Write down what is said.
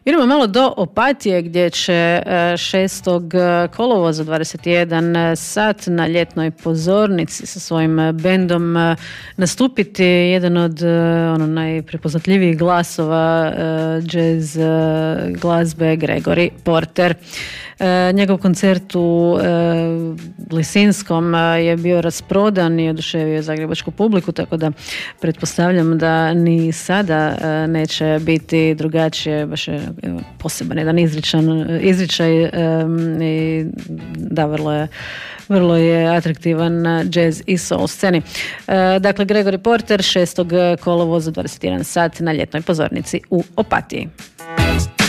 Idemo malo do Opatije gdje će 6. kolovoza 21 sat na ljetnoj pozornici sa svojim bendom nastupiti jedan od najprepoznatljivijih glasova jazz glazbe Gregory Porter. Njegov koncert u Lisinskom je bio rasprodan i oduševio zagrebačku publiku, tako da pretpostavljam da ni sada neće biti drugačije, baš je poseban jedan izričaj i da, vrlo je atraktivan jazz i soul sceni. Dakle, Gregory Porter 6. kolovoza 21 sat na ljetnoj pozornici u Opatiji.